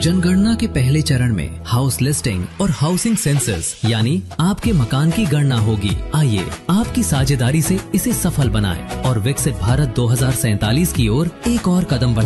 जनगणना के पहले चरण में हाउस लिस्टिंग और हाउसिंग सेंसस यानी आपके मकान की गणना होगी। आइए आपकी साझेदारी से इसे सफल बनाएं और विकसित भारत 2047 की ओर एक और कदम बढ़ाएं।